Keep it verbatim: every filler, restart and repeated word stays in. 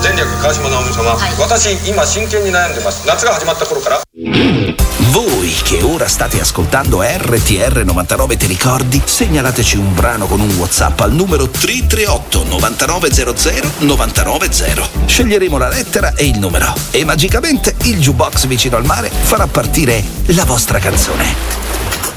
前略川島直美様、はい、私今真剣に悩んでます。夏が始まった頃から。 Voi che ora state ascoltando R T R novantanove Ti ricordi? Segnalateci un brano con un WhatsApp al numero tre tre otto novantanove zero zero novantanove zero. Sceglieremo la lettera e il numero e magicamente il jukebox vicino al mare farà partire la vostra canzone.